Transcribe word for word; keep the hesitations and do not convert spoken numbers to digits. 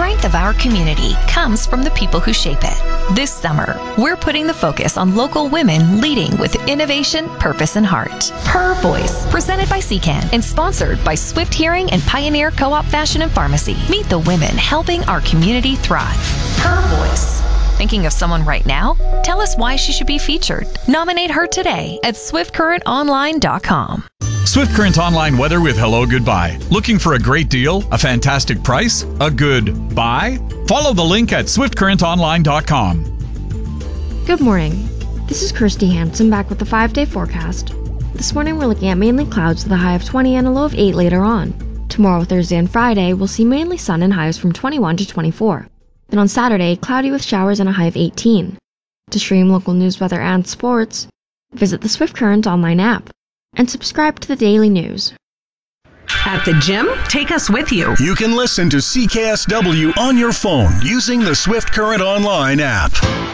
strength of our community comes from the people who shape it. This summer, we're putting the focus on local women leading with innovation, purpose, and heart. Her Voice, presented by C C A N and sponsored by Swift Hearing and Pioneer Co-op Fashion and Pharmacy. Meet the women helping our community thrive. Her Voice. Thinking of someone right now? Tell us why she should be featured. Nominate her today at swift current online dot com. Swift Current Online weather with Hello Goodbye. Looking for a great deal? A fantastic price? A good buy? Follow the link at swift current online dot com. Good morning. This is Kirsty Hansen back with the five-day forecast. This morning we're looking at mainly clouds with a high of twenty and a low of eight later on. Tomorrow, Thursday, and Friday we'll see mainly sun and highs from twenty-one to twenty-four. Then on Saturday, cloudy with showers and a high of eighteen. To stream local news, weather, and sports, visit the Swift Current online app and subscribe to the daily news. At the gym, take us with you. You can listen to C K S W on your phone using the Swift Current Online app.